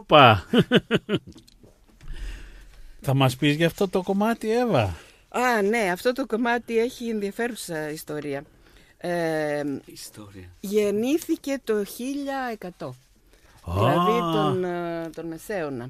Όπα! Θα μας πεις για αυτό το κομμάτι, Εύα? Ναι, αυτό το κομμάτι έχει ενδιαφέρουσα ιστορία. Γεννήθηκε το 1100, δηλαδή τον Μεσαίωνα.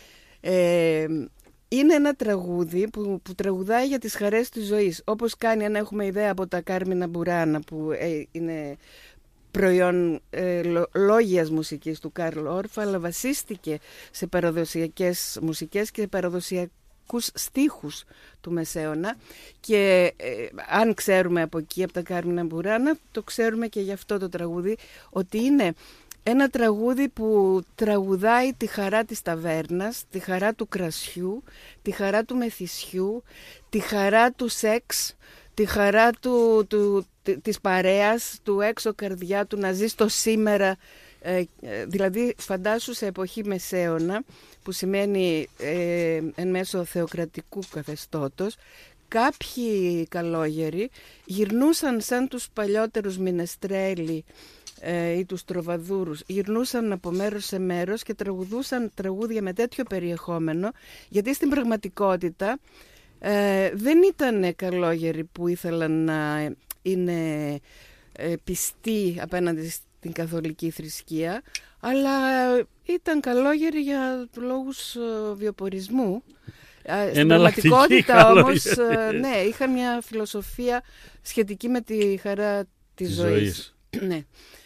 Είναι ένα τραγούδι που τραγουδάει για τις χαρές της ζωής, όπως κάνει, αν έχουμε ιδέα, από τα Κάρμινα Μπουράνα, που είναι προϊόν λόγιας μουσικής του Καρλ Όρφ, αλλά βασίστηκε σε παραδοσιακές μουσικές και παραδοσιακούς στίχους του Μεσαίωνα, και αν ξέρουμε από εκεί, από τα Κάρμινα Μπουράνα, το ξέρουμε και γι' αυτό το τραγούδι, ότι είναι ένα τραγούδι που τραγουδάει τη χαρά της ταβέρνας, τη χαρά του κρασιού, τη χαρά του μεθυσιού, τη χαρά του σεξ, τη χαρά της παρέας, του έξω καρδιά, του να ζει το σήμερα. Δηλαδή φαντάσου σε εποχή Μεσαίωνα, που σημαίνει εν μέσω θεοκρατικού καθεστώτος, κάποιοι καλόγεροι γυρνούσαν σαν τους παλιότερους μινεστρέλοι ή τους τροβαδούρους, γυρνούσαν από μέρος σε μέρος και τραγουδούσαν τραγούδια με τέτοιο περιεχόμενο, γιατί στην πραγματικότητα δεν ήταν καλόγεροι που ήθελαν να είναι πιστοί απέναντι στην καθολική θρησκεία, αλλά ήταν καλόγεροι για λόγους βιοπορισμού. Στην πραγματικότητα όμως, ναι, είχαν μια φιλοσοφία σχετική με τη χαρά της ζωής. Ναι.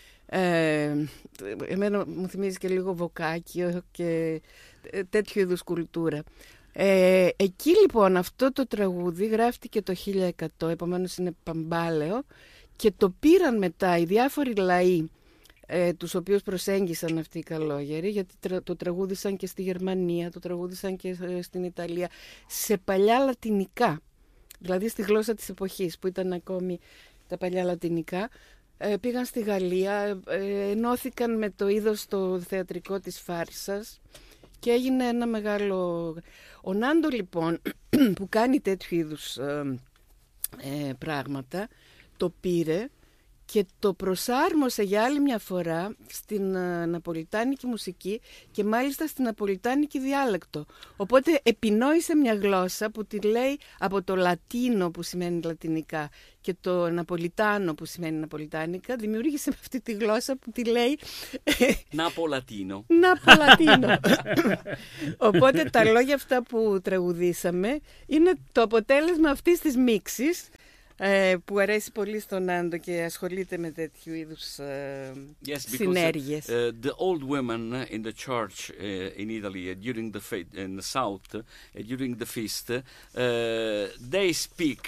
Εμένα μου θυμίζει και λίγο Βοκάκιο και τέτοιου είδους κουλτούρα. Εκεί λοιπόν αυτό το τραγούδι γράφτηκε το 1100, επομένως είναι παμπάλαιο, και το πήραν μετά οι διάφοροι λαοί τους οποίους προσέγγισαν αυτοί οι καλόγεροι, γιατί το τραγούδισαν και στη Γερμανία, το τραγούδισαν και στην Ιταλία, σε παλιά λατινικά, δηλαδή στη γλώσσα της εποχής που ήταν ακόμη τα παλιά λατινικά. Πήγαν στη Γαλλία, ενώθηκαν με το είδος το θεατρικό της φάρσας και έγινε ένα μεγάλο... Ο Νάντο λοιπόν, που κάνει τέτοιου είδους πράγματα, το πήρε και το προσάρμοσε για άλλη μια φορά στην ναπολιτάνικη μουσική, και μάλιστα στην ναπολιτάνικη διάλεκτο. Οπότε επινόησε μια γλώσσα που τη λέει από το λατίνο, που σημαίνει λατινικά, και το ναπολιτάνο, που σημαίνει ναπολιτάνικα, δημιούργησε με αυτή τη γλώσσα που τη λέει Ναπολατίνο. Ναπολατίνο. Οπότε τα λόγια αυτά που τραγουδήσαμε είναι το αποτέλεσμα αυτής της μίξης, που αρέσει πολύ στον Νάντο και ασχολείται με τέτοιου είδους συνέργειες. The old women in the church in Italy during in the south during the feast, they speak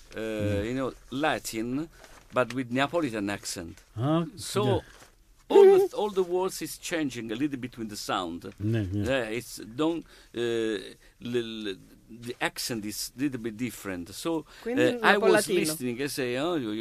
Latin but with Neapolitan accent. So all the words is changing a little bit with the sound. It's the accent is a little bit different. So I was listening and say,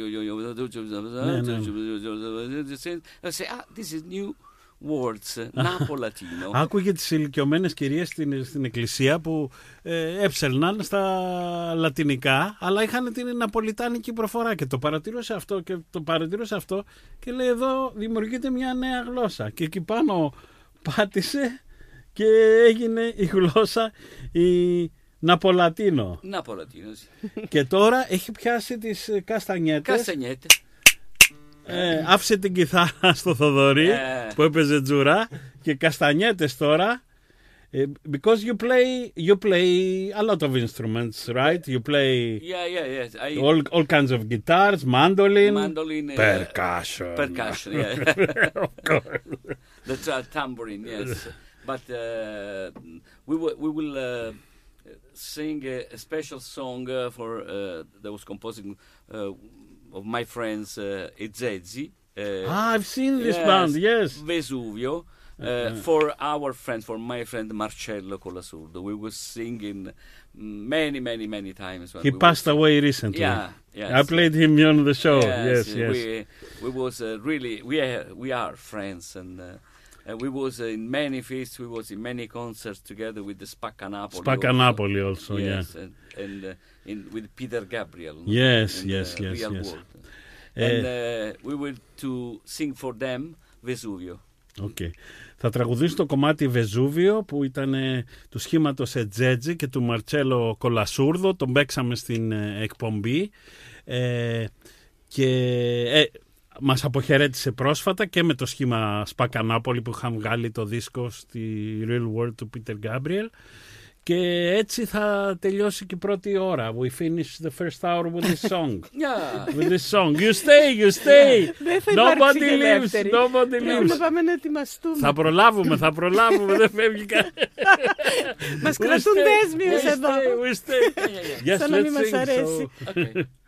I say, this is new words, Napolatino. Άκουγε τις ηλικιωμένες κυρίες στην εκκλησία που έψελναν στα λατινικά, αλλά είχαν την ναπολιτάνικη προφορά, και το παρατηρούσε αυτό και λέει, εδώ δημιουργείται μια νέα γλώσσα, και εκεί πάνω πάτησε και έγινε η γλώσσα η Ναπολατίνο. Και τώρα έχει πιάσει τις καστανιέτες. Άφησε την κιθάρα στο Θοδωρή που έπαιζε τζουρά, και καστανιέτες τώρα. Because you play a lot of instruments, right? You play all kinds of guitars, mandolin, percussion, that's a tambourine, yes. But we will sing a special song for that was composing of my friends Ezezi. I've seen this band, yes. Vesuvio. For our friend, for my friend Marcello Colasurdo, we were singing many times. He passed away recently. Yes. I played him on the show. Yes. We was really we are friends, and we was in many feasts. We was in many concerts together with the Spaccanapoli. Spaccanapoli also, yes, and with Peter Gabriel. Yes. World. And we were to sing for them Vesuvio. Okay. Θα τραγουδήσω το κομμάτι Βεζούβιο που ήταν του σχήματος Ετζέτζι και του Μαρτσέλο Κολασούρδο. Τον παίξαμε στην εκπομπή και μας αποχαιρέτησε πρόσφατα και με το σχήμα Σπακανάπολη που είχαν βγάλει το δίσκο στη Real World του Peter Gabriel. Και έτσι θα τελειώσει και η πρώτη ώρα. We finish the first hour with this song. Yeah. With this song. You stay, you stay. Δεν θα Nobody υπάρξει leaves, nobody Πρέπει να leaves. πάμε να ετοιμαστούμε. Θα προλάβουμε, δεν φεύγει κανένα. Μας κρατούν δέσμιους εδώ. We stay. Yes, Σαν να μην let's μας sing. αρέσει. Okay.